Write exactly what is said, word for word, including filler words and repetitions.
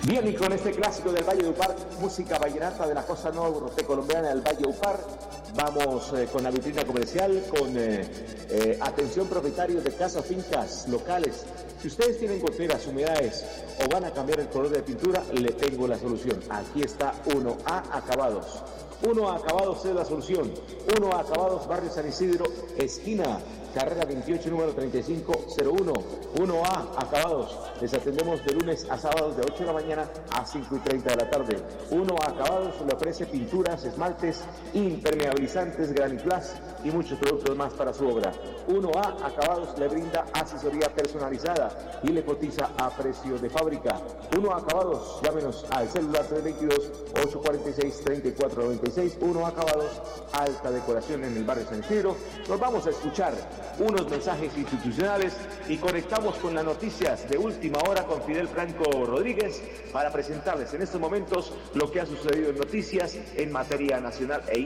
Bien, y con este clásico del Valle de Upar, música vallenata de la costa norte colombiana del Valle de Upar, vamos eh, con la vitrina comercial, con eh, eh, atención propietarios de casas, fincas, locales. Si ustedes tienen goteras, humedades o van a cambiar el color de pintura, le tengo la solución. Aquí está uno A Acabados. uno A Acabados es la solución. uno A Acabados, barrio San Isidro, esquina carrera veintiocho, número treinta y cinco cero uno. uno A Acabados. Les atendemos de lunes a sábados de ocho de la mañana a cinco y treinta de la tarde. uno A Acabados le ofrece pinturas, esmaltes, impermeabilizantes, graniplas y muchos productos más para su obra. uno A Acabados le brinda asesoría personalizada y le cotiza a precio de fábrica. uno A Acabados, llámenos al celular tres dos dos, ocho cuatro seis, tres cuatro nueve seis. uno A Acabados, alta decoración en el barrio San Isidro. Nos vamos a escuchar unos mensajes institucionales y conectamos con las noticias de última hora con Fidel Franco Rodríguez para presentarles en estos momentos lo que ha sucedido en noticias en materia nacional e